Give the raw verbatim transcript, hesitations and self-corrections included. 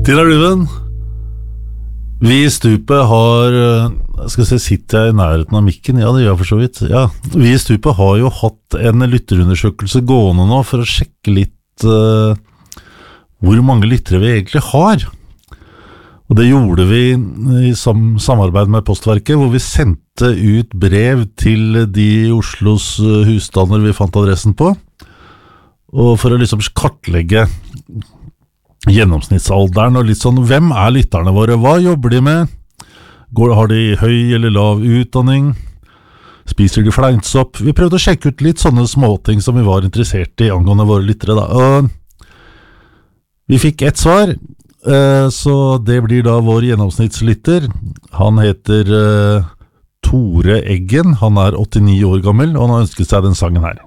Tina Ruben, vi i Stupet har, skal jeg se, sitter jeg i nærheten av mikken? Ja, det gjør jeg for så vidt. Ja, vi i Stupet har jo hatt en lytterundersøkelse gående nå for å sjekke litt uh, hvor mange lyttere vi egentlig har. Og det gjorde vi i sam samarbeid med Postverket, hvor vi sendte ut brev til de i Oslos husstander vi fant adressen på, og for å liksom kartlegge gjennomsnittsalderen og litt sånn, hvem er lytterne våre, hva jobber de med, Går, har de høy eller lav utdanning, spiser de fleinsopp. Vi prøvde å sjekke ut litt sånne småting som vi var interessert i angående våre lyttere da. Og vi fikk ett svar, så det blir da vår gjennomsnittslytter. Han heter Tore Eggen, han er åttini år gammel, og han har ønsket seg den sangen her.